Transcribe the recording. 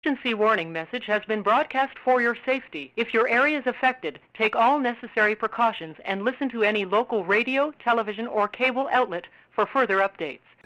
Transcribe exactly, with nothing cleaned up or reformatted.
Emergency warning message has been broadcast for your safety. If your area is affected, take all necessary precautions and listen to any local radio, television, or cable outlet for further updates.